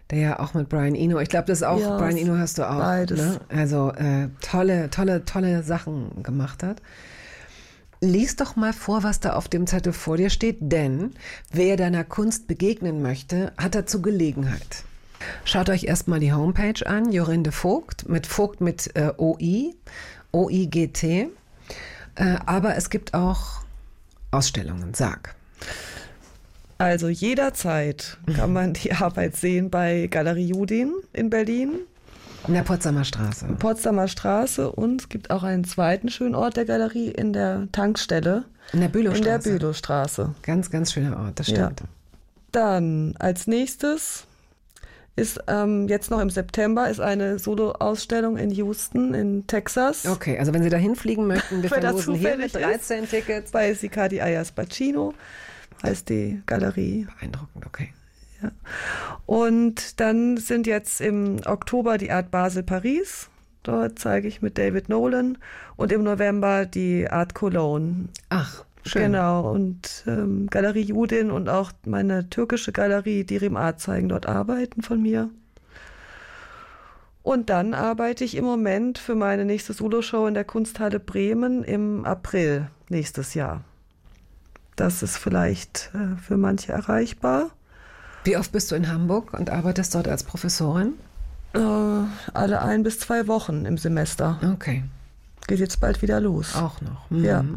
der ja auch mit Brian Eno, ich glaube, das ist auch, Ja, Brian Eno hast du auch, beides. ne? Also tolle Sachen gemacht hat. Lies doch mal vor, was da auf dem Zettel vor dir steht, denn wer deiner Kunst begegnen möchte, hat dazu Gelegenheit. Schaut euch erstmal die Homepage an, Jorinde Voigt mit OI, OIGT. Aber es gibt auch Ausstellungen, sag. Also jederzeit kann man die Arbeit sehen bei Galerie Judin in Berlin. In der Potsdamer Straße. Potsdamer Straße, und es gibt auch einen zweiten schönen Ort der Galerie in der Tankstelle. In der Bülowstraße. In der Bülowstraße. Ganz, ganz schöner Ort, das stimmt. Ja. Dann als nächstes ist jetzt noch im September ist eine Solo-Ausstellung in Houston in Texas. Okay, also wenn Sie dahin fliegen möchten, wir verlosen hier mit 13 Tickets. Bei Sicardi Ayers Bacino heißt die Galerie. Beeindruckend, okay. Ja. Und dann sind jetzt im Oktober die Art Basel Paris. Dort zeige ich mit David Nolan. Und im November die Art Cologne. Ach, schön. Genau. Und Galerie Judin und auch meine türkische Galerie Dirim Art zeigen dort Arbeiten von mir. Und dann arbeite ich im Moment für meine nächste Soloshow in der Kunsthalle Bremen im April nächstes Jahr. Das ist vielleicht für manche erreichbar. Wie oft bist du in Hamburg und arbeitest dort als Professorin? Alle 1 bis 2 Wochen im Semester. Okay. Geht jetzt bald wieder los. Auch noch. Mhm. Ja.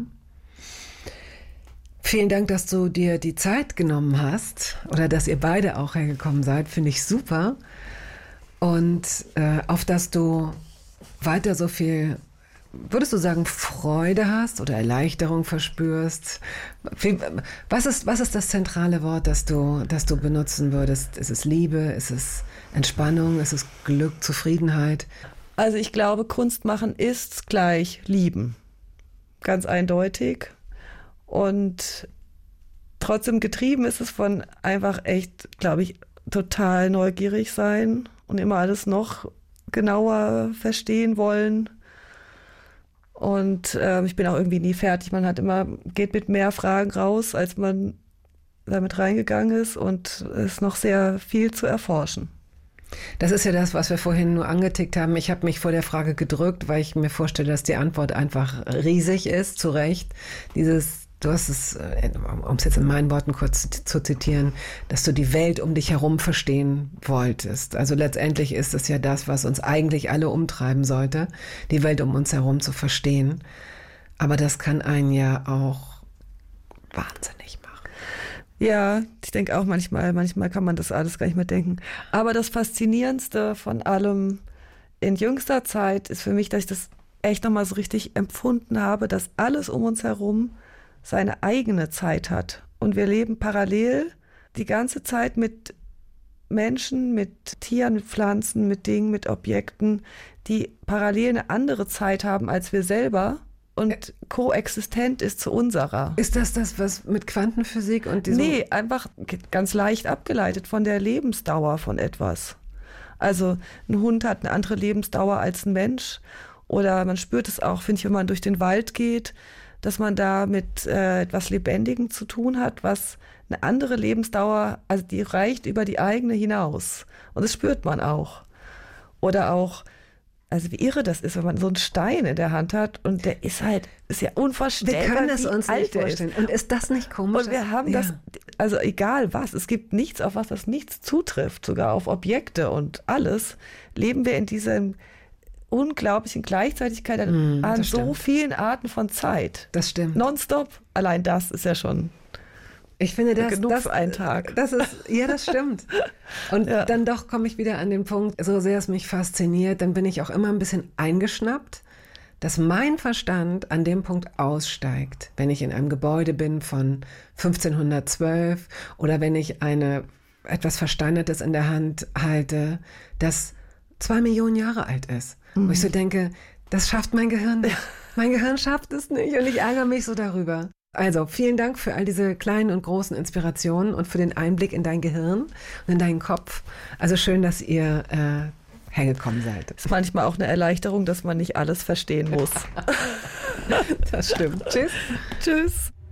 Vielen Dank, dass du dir die Zeit genommen hast oder dass ihr beide auch hergekommen seid. Finde ich super. Und auf dass du weiter so viel, würdest du sagen, Freude hast oder Erleichterung verspürst? Was ist das zentrale Wort, das du benutzen würdest? Ist es Liebe? Ist es Entspannung? Ist es Glück, Zufriedenheit? Also ich glaube, Kunst machen ist gleich lieben. Ganz eindeutig. Und trotzdem getrieben ist es von einfach echt, glaube ich, total neugierig sein und immer alles noch genauer verstehen wollen. Und ich bin auch irgendwie nie fertig. Man geht mit mehr Fragen raus, als man damit reingegangen ist, und es ist noch sehr viel zu erforschen. Das ist ja das, was wir vorhin nur angetickt haben. Ich habe mich vor der Frage gedrückt, weil ich mir vorstelle, dass die Antwort einfach riesig ist, zu Recht. Du hast es, um es jetzt in meinen Worten kurz zu zitieren, dass du die Welt um dich herum verstehen wolltest. Also letztendlich ist es ja das, was uns eigentlich alle umtreiben sollte, die Welt um uns herum zu verstehen. Aber das kann einen ja auch wahnsinnig machen. Ja, ich denke auch manchmal kann man das alles gar nicht mehr denken. Aber das Faszinierendste von allem in jüngster Zeit ist für mich, dass ich das echt nochmal so richtig empfunden habe, dass alles um uns herum seine eigene Zeit hat. Und wir leben parallel die ganze Zeit mit Menschen, mit Tieren, mit Pflanzen, mit Dingen, mit Objekten, die parallel eine andere Zeit haben als wir selber und koexistent ist zu unserer. Ist das, was mit Quantenphysik und diesem... Nee, einfach ganz leicht abgeleitet von der Lebensdauer von etwas. Also ein Hund hat eine andere Lebensdauer als ein Mensch. Oder man spürt es auch, finde ich, wenn man durch den Wald geht, dass man da mit etwas Lebendigem zu tun hat, was eine andere Lebensdauer, also die reicht über die eigene hinaus. Und das spürt man auch. Oder auch, also wie irre das ist, wenn man so einen Stein in der Hand hat und der ist ja unvorstellbar. Wir können es uns nicht vorstellen. Und ist das nicht komisch? Und wir haben das, also egal was, es gibt nichts, auf was das nichts zutrifft, sogar auf Objekte und alles, leben wir in diesem unglaublichen Gleichzeitigkeit an so vielen Arten von Zeit. Das stimmt. Nonstop. Allein das ist ja schon ich finde genug für einen Tag. Das stimmt. Und dann doch komme ich wieder an den Punkt, so sehr es mich fasziniert, dann bin ich auch immer ein bisschen eingeschnappt, dass mein Verstand an dem Punkt aussteigt, wenn ich in einem Gebäude bin von 1512 oder wenn ich etwas Versteinertes in der Hand halte, das 2 Millionen Jahre alt ist. Wo ich so denke, das schafft mein Gehirn nicht. Mein Gehirn schafft es nicht und ich ärgere mich so darüber. Also vielen Dank für all diese kleinen und großen Inspirationen und für den Einblick in dein Gehirn und in deinen Kopf. Also schön, dass ihr hergekommen seid. Es ist manchmal auch eine Erleichterung, dass man nicht alles verstehen muss. Das stimmt. Tschüss. Tschüss.